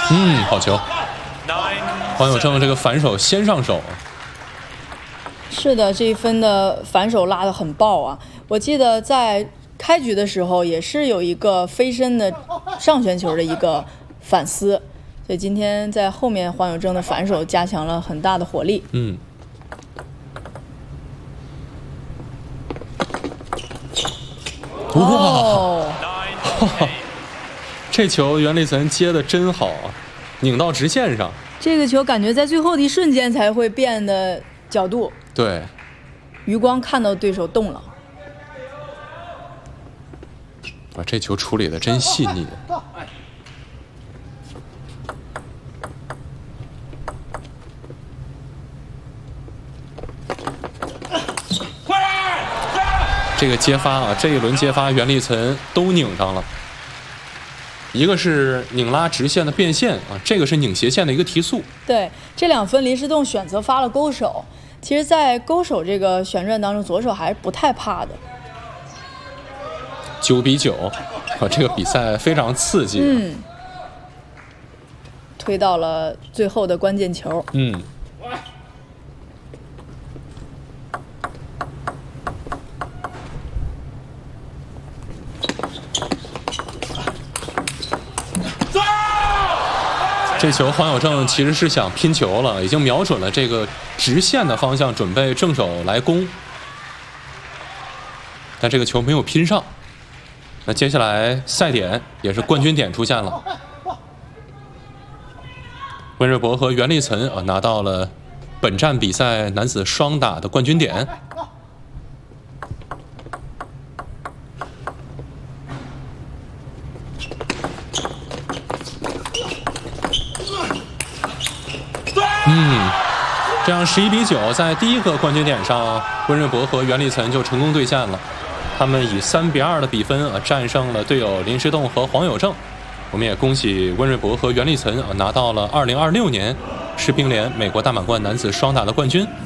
好球！黄有正这个反手先上手。 是的，这一分的反手拉得很爆啊！我记得在开局的时候也是有一个飞身的上旋球的一个反撕，所以今天在后面黄有正的反手加强了很大的火力。 哇！这球袁立岑接的真好啊，拧到直线上。 这个球感觉在最后的一瞬间才会变的角度。 对， 余光看到对手动了。 这球处理的真细腻。这个接发啊，这一轮接发袁立岑都拧上了。一个是拧拉直线的变线啊，这个是拧斜线的一个提速。 对，这2分林诗栋选择发了勾手。其实，在勾手这个旋转当中，左手还是不太怕的。 9-9，这个比赛非常刺激。 推到了最后的关键球。 这球黄有正其实是想拼球了，已经瞄准了这个直线的方向，准备正手来攻，但这个球没有拼上。那接下来赛点也是冠军点出现了，温瑞博和袁立岑拿到了本站比赛男子双打的冠军点。这样11-9，在第一个冠军点上，温瑞博和袁立岑就成功兑现了。他们以3-2的比分战胜了队友林诗栋和黄有正。我们也恭喜温瑞博和袁立岑拿到了2026年世乒联美国大满贯男子双打的冠军。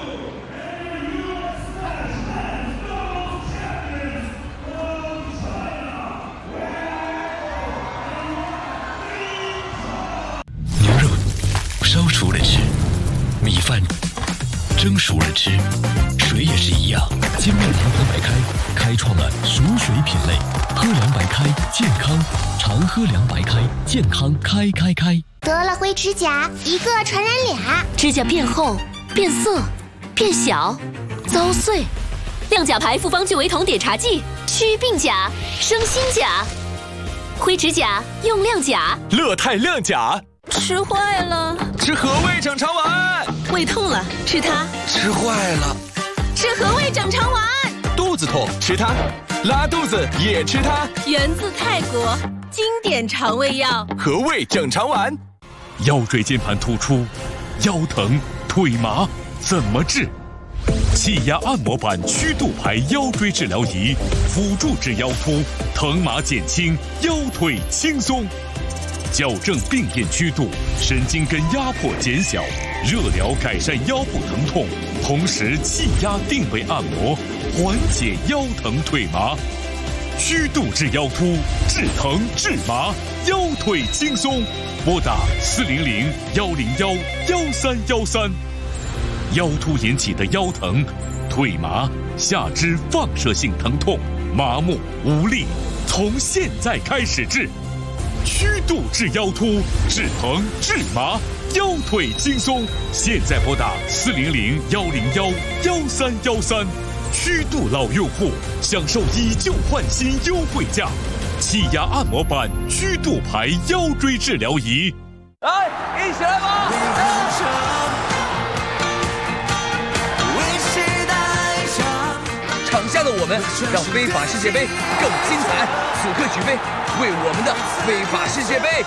牛肉烧熟了吃，米饭蒸熟了吃，水也是一样。金麦郎喝白开开创了熟水品类，喝凉白开健康，常喝凉白开健康开。 得了灰指甲，一个传染俩， 指甲变厚、变色、变小、遭碎。亮甲牌复方聚维酮碘茶剂，祛病甲，生新甲。灰指甲用亮甲， 乐泰亮甲。 吃坏了， 吃和味整肠丸。 胃痛了，吃它。 吃坏了， 吃和味整肠丸。 肚子痛吃它，拉肚子也吃它。 源自泰国，经典肠胃药。 和味整肠丸。 腰椎间盘突出、腰疼、腿麻怎么治？气压按摩板曲度牌腰椎治疗仪，辅助治腰突，疼麻减轻，腰腿轻松。矫正病变曲度，神经根压迫减小，热疗改善腰部疼痛，同时气压定位按摩，缓解腰疼腿麻。曲度治腰突，治疼治麻，腰腿轻松。拨打400-101-1313。腰突引起的腰疼、腿麻、下肢放射性疼痛、麻木无力，从现在开始治。曲度治腰突，治疼治麻，腰腿轻松。现在拨打400-101-1313。曲度老用户享受以旧换新优惠价，气压按摩板曲度牌腰椎治疗仪。 来，一起来吧！场下的我们让非法世界杯更精彩，此刻举杯，为我们的非法世界杯。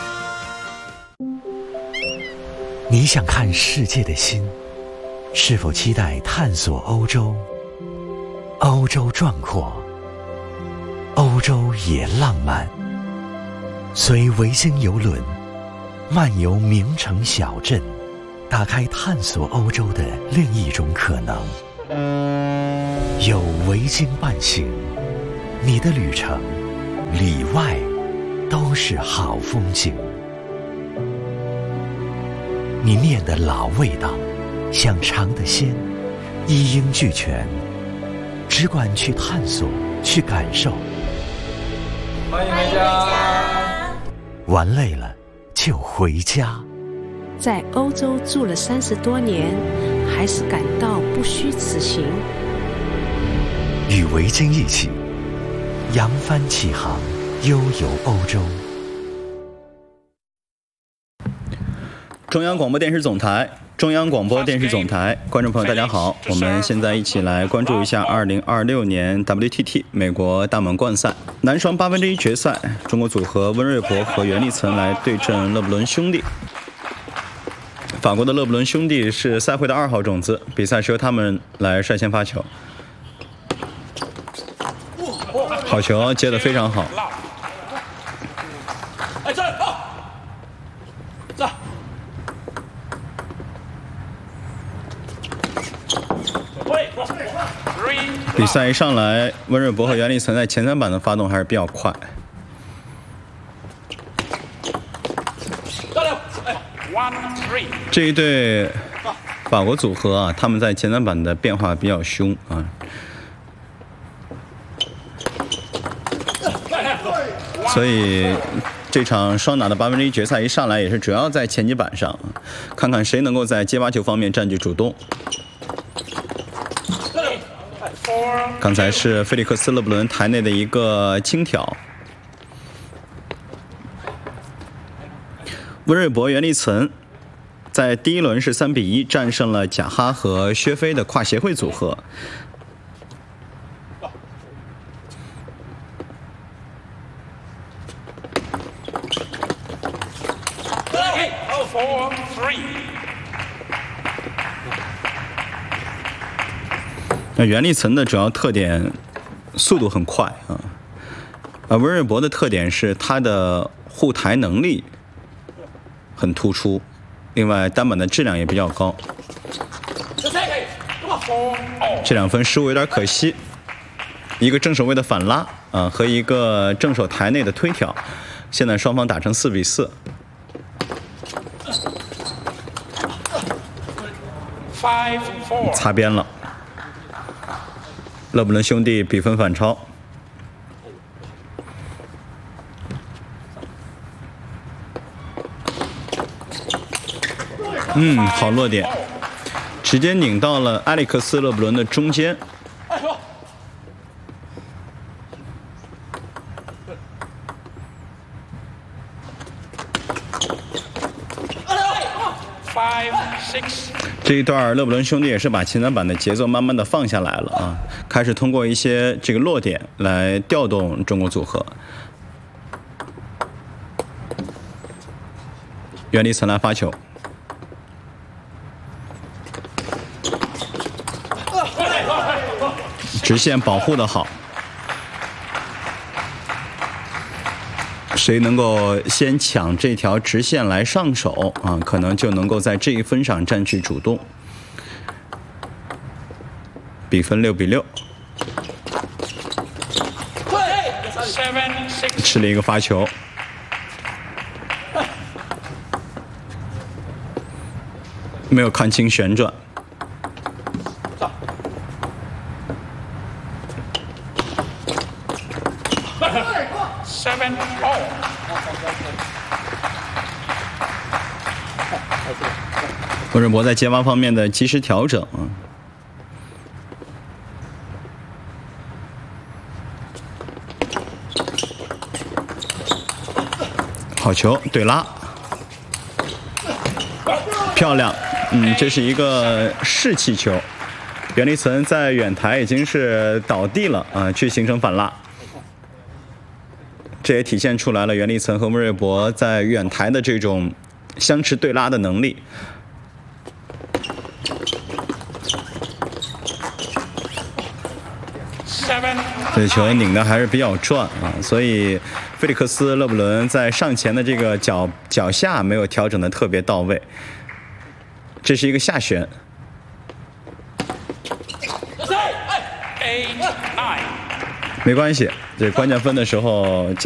你想看世界的心，是否期待探索欧洲？欧洲壮阔，欧洲也浪漫。随维京邮轮漫游名城小镇，打开探索欧洲的另一种可能。有维京伴行，你的旅程里外都是好风景。 你念的老味道，想尝的鲜，一应俱全，只管去探索，去感受。 欢迎回家。 玩累了就回家。 在欧洲住了30多年，还是感到不虚此行。 与维京一起扬帆起航，悠游欧洲。 中央广播电视总台，观众朋友大家好，我们现在一起来关注一下2026年 WTT 美国大满贯赛男双1/8决赛，中国组合温瑞博和袁立岑来对阵勒布伦兄弟。法国的勒布伦兄弟是赛会的2号种子，比赛是由他们来率先发球。好球，接得非常好。比赛一上来，温瑞博和袁立岑在前3板的发动还是比较快。这一对法国组合啊，他们在前3板的变化比较凶啊。所以这场双打的1/8决赛一上来也是主要在前几板上，看看谁能够在接发球方面占据主动。刚才是菲利克斯·勒布伦台内的一个轻挑。温瑞博、袁立岑在第一轮是3-1战胜了贾哈和薛飞的跨协会组合。那袁立岑的主要特点，速度很快啊，而温瑞博的特点是他的护台能力很突出，另外单板的质量也比较高。这2分失误有点可惜，一个正手位的反拉啊和一个正手台内的推挑，现在双方打成4-4。擦边了。勒布伦兄弟比分反超。好落点，直接拧到了埃里克斯·勒布伦的中间。这一段勒布伦兄弟也是把前3板的节奏慢慢的放下来了啊，开始通过一些这个落点来调动中国组合。袁立岑来发球，直线保护的好，谁能够先抢这条直线来上手啊，可能就能够在这一分上占据主动。比分6-6，吃了一个发球。没有看清旋转。温瑞博在接发方面的及时调整啊。好球，对拉，漂亮。这是一个士气球。袁立岑在远台已经是倒地了啊，去形成反拉。这也体现出来了袁立岑和温瑞博在远台的这种相持对拉的能力。这球拧的还是比较转啊，所以菲利克斯·勒布伦在上前的这个脚下没有调整的特别到位。这是一个下旋。没关系，这关键分的时候